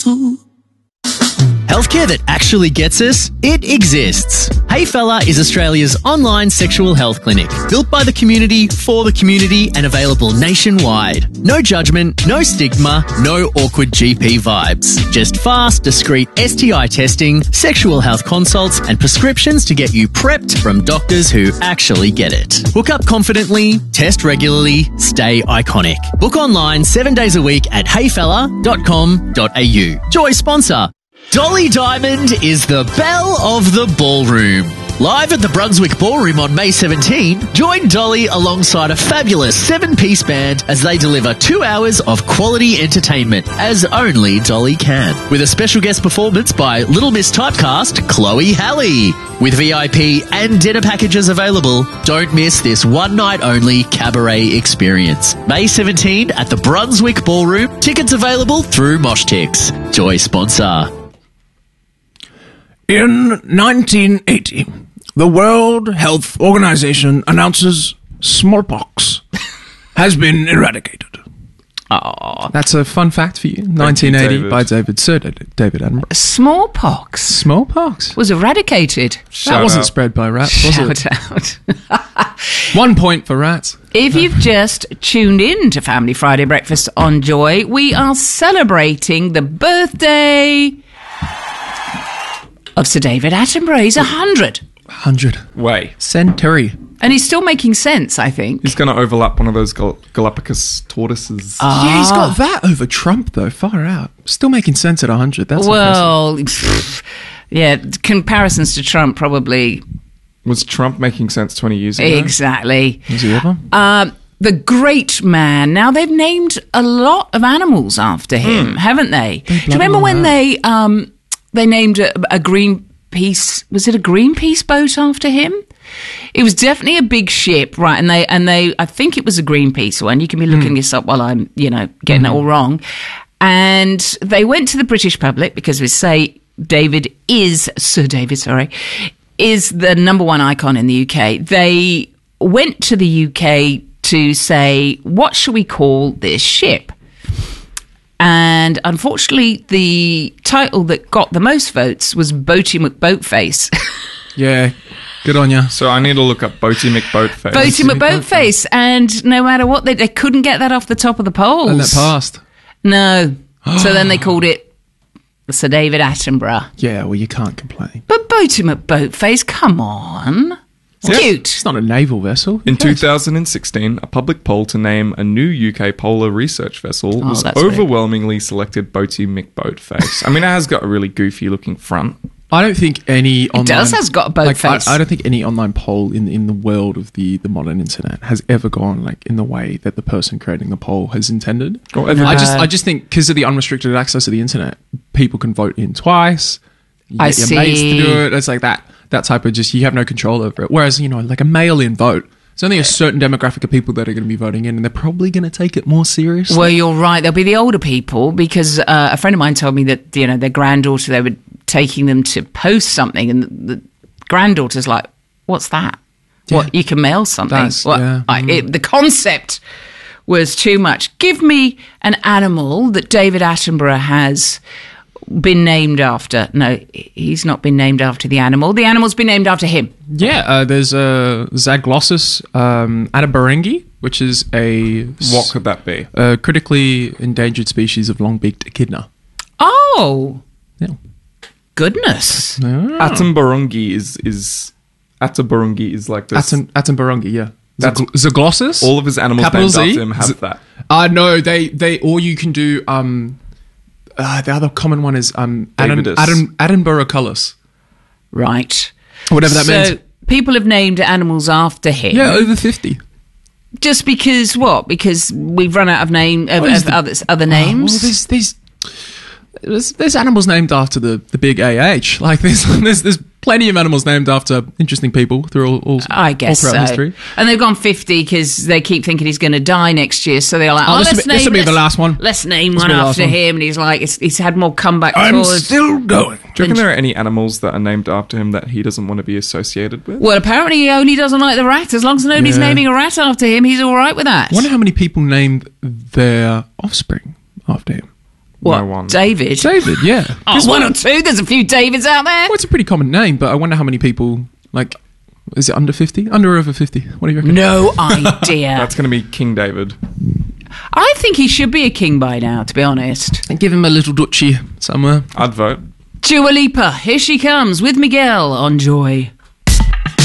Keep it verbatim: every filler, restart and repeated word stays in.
Healthcare that actually gets us? It exists. Hey Fella is Australia's online sexual health clinic, built by the community, for the community, and available nationwide. No judgment, no stigma, no awkward G P vibes. Just fast, discreet S T I testing, sexual health consults, and prescriptions to get you prepped from doctors who actually get it. Hook up confidently, test regularly, stay iconic. Book online seven days a week at hey fella dot com dot a u. Joy sponsor. Dolly Diamond is the belle of the ballroom. Live at the Brunswick Ballroom on May seventeenth, join Dolly alongside a fabulous seven-piece band as they deliver two hours of quality entertainment, as only Dolly can. With a special guest performance by Little Miss Typecast, Chloe Halley. With V I P and dinner packages available, don't miss this one-night-only cabaret experience. May seventeenth at the Brunswick Ballroom. Tickets available through Moshtix. Joy sponsor. In nineteen eighty, the World Health Organization announces smallpox has been eradicated. Oh, That's a fun fact for you. nineteen eighty David. by David Sir David Attenborough. smallpox Smallpox. was eradicated. That Shout wasn't out. spread by rats, was it? Shout out. One point for rats. If you've just tuned in to Family Friday Breakfast on Joy, we are celebrating the birthday of Sir David Attenborough. He's a hundred. Hundred. Way. Century. And he's still making sense, I think. He's going to overlap one of those Gal- Galapagos tortoises. Ah. Yeah, he's got that over Trump, though. Far out. Still making sense at one hundred. That's Well, yeah, comparisons to Trump probably. Was Trump making sense twenty years ago? Exactly. impressive. Is he ever? Um, the great man. Now, they've named a lot of animals after him, haven't they? Do you remember well when have. they um, they named a, a Greenpeace, was it a Greenpeace boat after him? It was definitely a big ship, right? And they, and they, I think it was a Greenpeace one. You can be looking this up while I'm, you know, getting it all wrong. And they went to the British public because we say David is, Sir David, sorry, is the number one icon in the U K. They went to the U K to say, what should we call this ship? And unfortunately, the title that got the most votes was Boaty McBoatface. Yeah. Good on you. So I need to look up Boaty McBoatface. Boaty McBoatface. And no matter what, they, they couldn't get that off the top of the polls. And that passed. No. So then they called it Sir David Attenborough. Yeah, well, you can't complain. But Boaty McBoatface, come on. It's Yeah. cute. It's not a naval vessel. In two thousand sixteen, a public poll to name a new U K polar research vessel Oh, was that's weird. overwhelmingly selected Boaty McBoatface. I mean, it has got a really goofy looking front. I don't think any online... does has got a boat like, face. I, I don't think any online poll in in the world of the, the modern internet has ever gone like in the way that the person creating the poll has intended. Or ever- I just I just think because of the unrestricted access to the internet, people can vote in twice. You I get your mates to see. do it. It's like that that type of just you have no control over it. Whereas you know like a mail-in vote, there's only a certain demographic of people that are going to be voting in, and they're probably going to take it more seriously. Well, you're right. There'll be the older people because uh, a friend of mine told me that, you know, their granddaughter, they were taking them to post something and the, the granddaughter's like, what's that? Yeah. What, you can mail something? That's- What? yeah. I, it, the concept was too much. Give me an animal that David Attenborough has been named after. No, he's not been named after the animal. The animal's been named after him. Yeah, uh, there's a Zaglossus um, atabarengi, which is a What could that be? a critically endangered species of long-beaked echidna. Oh, Yeah. goodness. Attenborough is is Attenborough is like this. Atten, Attenborough, yeah. That's- Zagl- Zaglossus? all of his animals Capital named Z? after him have Z- that. Uh, no, they, they, or you can do, um, uh, the other common one is um, Aden, Davidus. Aden, Edinburgh Cullus. Right. Whatever that so means. people have named animals after him. Yeah, over fifty. Just because what? Because we've run out of name of, What is of the- other, other Oh, names. well, there's, there's, there's, there's animals named after the, the big A H. Like, there's, there's, there's plenty of animals named after interesting people through all, all, I guess all so. throughout history. And they've gone fifty because they keep thinking he's going to die next year. So they're like, Oh, oh, this will let's be- name this will be the let's- last one. Let's name This will one be the last after one. him. And he's like, it's, he's had more comeback I'm tours. still going. Do you reckon there are any animals that are named after him that he doesn't want to be associated with? Well, apparently he only doesn't like the rat. As long as nobody's Yeah. naming a rat after him, he's all right with that. I wonder how many people named their offspring after him. What? No one. David? David, yeah. Oh, one or two. There's a few Davids out there. Well, it's a pretty common name, but I wonder how many people, like, is it under fifty? Under or over fifty? What do you reckon? No idea. That's going to be King David. I think he should be a king by now, to be honest. And give him a little duchy somewhere. I'd vote. Dua Lipa, here she comes with Miguel on Joy.